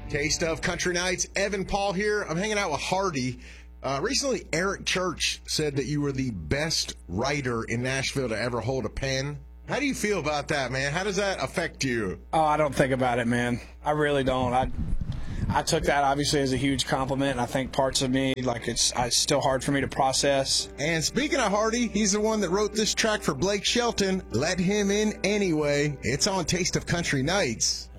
Taste of Country Nights. Evan Paul here. I'm hanging out with Hardy. Recently, Eric Church said that you were the best writer in Nashville to ever hold a pen. How do you feel about that, man? How does that affect you? Oh, I don't think about it, man. I really don't. I took that obviously as a huge compliment, and I think parts of me, like it's still hard for me to process. And speaking of Hardy, he's the one that wrote this track for Blake Shelton, Let Him In Anyway. It's on Taste of Country Nights.